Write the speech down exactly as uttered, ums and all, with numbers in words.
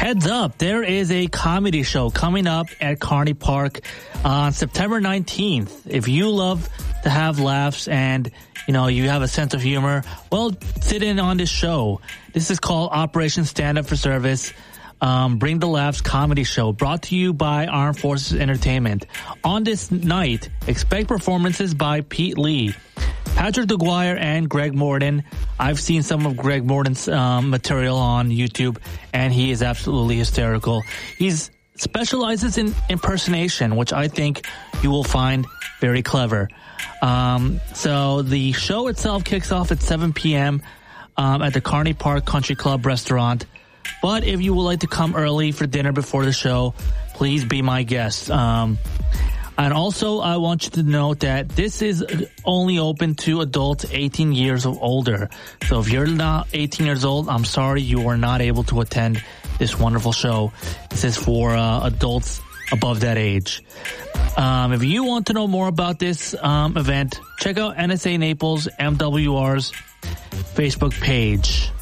Heads up, there is a comedy show coming up at Carney Park on September nineteenth. If you love to have laughs and, you know, you have a sense of humor, well, sit in on this show. This is called Operation Stand Up for Service. Um, Bring the Laughs comedy show brought to you by Armed Forces Entertainment. On this night, expect performances by Pete Lee, Patrick DeGuire, and Greg Morden. I've seen some of Greg Morden's um, material on YouTube, and he is absolutely hysterical. He specializes in impersonation, which I think you will find very clever. Um, so the show itself kicks off at seven p.m. Um, at the Carney Park Country Club restaurant. But if you would like to come early for dinner before the show, please be my guest. Um, and also, I want you to note that this is only open to adults eighteen years or older. So if you're not eighteen years old, I'm sorry you are not able to attend this wonderful show. This is for uh, adults above that age. Um, if you want to know more about this um, event, check out N S A Naples M W R's Facebook page.